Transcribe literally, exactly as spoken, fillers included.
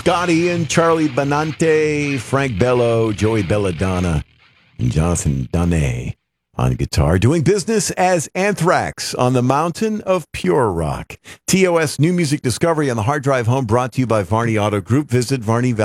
Scotty and Charlie Benante, Frank Bello, Joey Belladonna, and Jonathan Dane on guitar, doing business as Anthrax on the Mountain of Pure Rock. T O S New Music Discovery on the Hard Drive Home, brought to you by Varney Auto Group. Visit Varney